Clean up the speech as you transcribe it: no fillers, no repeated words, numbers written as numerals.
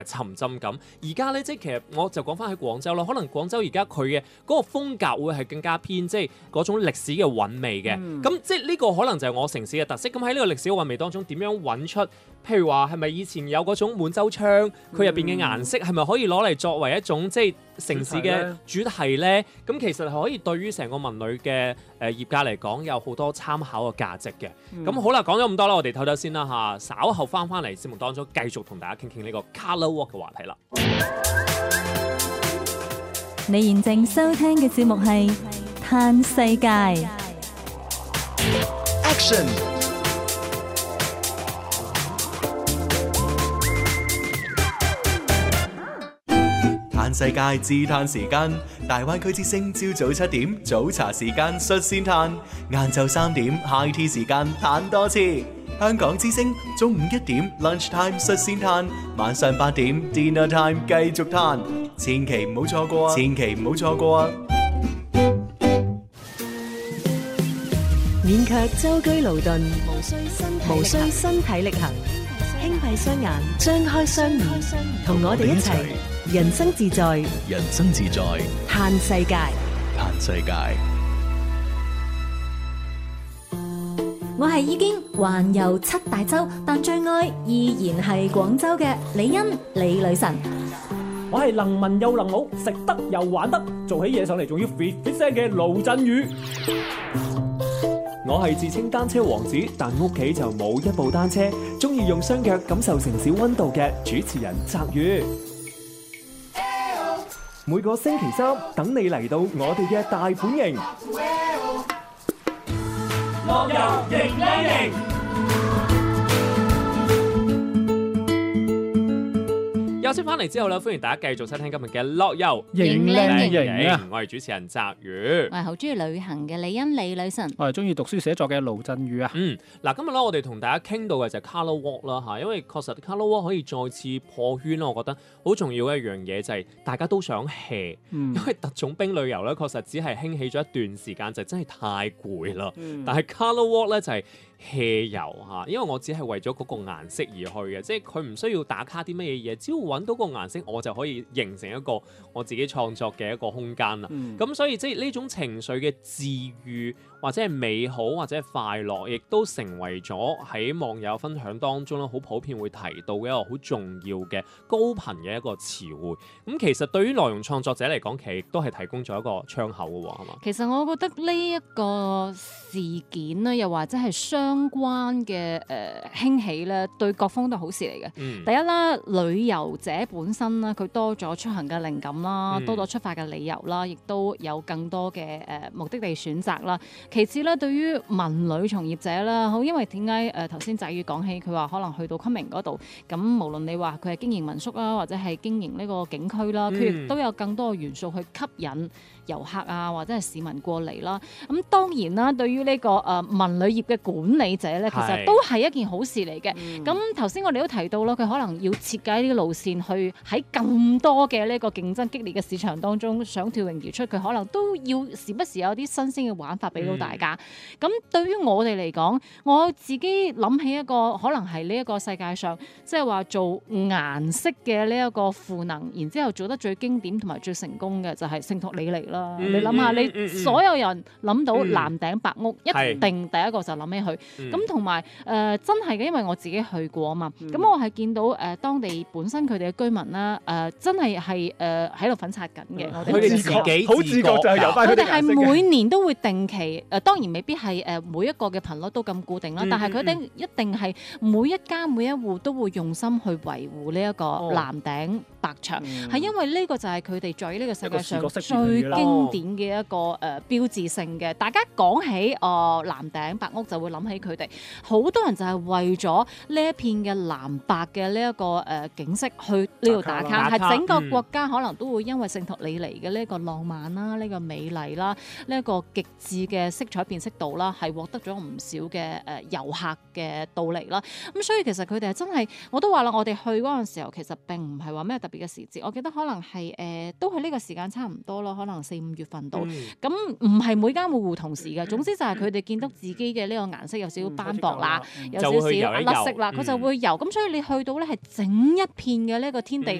沉浸感。而家咧，即係其實我就講翻喺廣州啦，可能廣州而家佢嘅嗰個風格會係更加偏即係嗰種歷史嘅韻味嘅。咁、即係呢個可能就係我城市嘅特色。咁喺呢個歷史嘅韻味當中，點樣揾出？譬如話係咪以前有嗰種滿洲窗，佢入邊嘅顏色係咪可以攞嚟作為一種即係城市嘅主題咧？咁其實係可以對於成個文旅嘅業界嚟講有好多參考嘅價值嘅。咁、好啦，講咗咁多啦，我哋唞唞先啦嚇，稍後翻嚟節目當中繼續同大家傾傾呢個 Colour Walk 嘅話題啦。 你現正收聽嘅節目係《嘆世界》 Action。嘆世界自嘆時間，大灣區之聲朝早7點早茶時間率先嘆，晏晝3點 high tea 時間嘆多次。香港之聲中午1點 lunch time 率先嘆，晚上8點 dinner time 繼續嘆，千祈唔好錯過啊！千祈唔好錯過啊！ 免卻舟車勞頓，無需身體力行，輕閉雙眼，張開雙耳，同我哋一齊人生自在， 人生自在， 嘆世界。 嘆世界。 我係已經環遊7大洲，但最愛依然係廣州嘅李欣李女神。 我係能文又能武，食得又玩得，做起嘢上嚟仲要 fit 聲嘅盧振宇。我係自稱單車王子，但屋企就冇一部單車，中意用雙腳感受城市溫度嘅主持人澤宇。每個星期三等你嚟到我哋嘅大本營，樂遊迎靚營。 休息翻嚟之後咧，歡迎大家繼續收聽今日嘅樂遊迎靚營啊！ 我係主持人澤宇， 我係好中意旅行嘅李欣李女神。 我係中意讀書寫作嘅盧振宇啊！ 嗱，今日咧我哋同大家傾到嘅就係 Colour Walk 啦嚇，因為確實 Colour Walk 可以再次破圈啦，我覺得好重要嘅一樣嘢就係大家都想 hea，因為特種兵旅遊咧確實只係興起咗一段時間，就真係太攰啦。但係 Colour Walk 咧就係 hea 遊嚇，因為我只係為咗嗰個顏色而去嘅，即係佢唔需要打卡啲乜嘢嘢，只要揾到個顏色，我就可以形成一個我自己創作嘅一個空間啦。咁所以即係呢種情緒嘅治癒，或者係美好，或者係快樂，亦都成為咗喺網友分享當中咧，好普遍會提到嘅一個好重要嘅高頻嘅一個詞彙。咁其實對於內容創作者嚟講，其實亦都係提供咗一個窗口嘅喎，係嘛？ 其實我覺得呢一個事件咧，又或者係相關嘅興起咧，對各方都係好事嚟嘅。第一啦，旅遊者本身啦，佢多咗出行嘅靈感啦，多咗出發嘅理由啦，亦都有更多嘅目的地選擇啦。其次咧，對於文旅從業者啦，好，因為點解頭先仔宇講起佢話可能去到昆明嗰度，咁無論你話佢係經營民宿啦，或者係經營呢個景區啦，佢亦都有更多嘅元素去吸引遊客啊，或者係市民過嚟啦。咁當然啦，對於呢個文旅業嘅管理者咧，其實都係一件好事嚟嘅。咁頭先我哋都提到啦，佢可能要設計呢啲路線去喺咁多嘅呢個競爭激烈嘅市場當中想跳穎而出，佢可能都要時不時有啲新鮮嘅玩法俾到大家。咁對於我哋嚟講，我自己諗起一個可能係呢一個世界上即係話做顏色嘅呢一個賦能，然之後做得最經典同埋最成功嘅就係聖托里尼啦。你諗下，你所有人諗到藍頂白屋，一定第一個就諗起佢。咁同埋真係嘅，因為我自己去過啊嘛。咁我係見到當地本身佢哋嘅居民啦，真係喺度粉刷緊嘅。我哋佢哋自己好自覺就係由翻佢哋係每年都會定期當然未必係每一個嘅頻率都咁固定啦，但係佢哋一定係每一家每一戶都會用心去維護呢一個藍頂白牆，係因為呢個就係佢哋在呢個世界上最經典嘅一個標誌性嘅。大家講起藍頂白屋就會諗起佢哋，好多人就係為咗呢一片嘅藍白嘅呢一個景色去呢度打卡，係整個國家可能都會因為聖托里尼嘅呢個浪漫啦、呢個美麗啦、呢一個極致嘅色彩辨識度啦，係獲得咗唔少嘅遊客嘅到嚟啦。咁所以其實佢哋係真係，我都話啦，我哋去嗰陣時候其實並唔係話咩特別嘅時節，我記得可能係都係呢個時間差唔多咯，可能4、5月份到。咁唔係每間戶戶同時嘅，總之就係佢哋見到自己嘅呢個顏色嘅有少少斑駁啦，有就會去遊一遊少少甩色啦，佢就會游。咁所以你去到咧係整一片嘅呢個天地，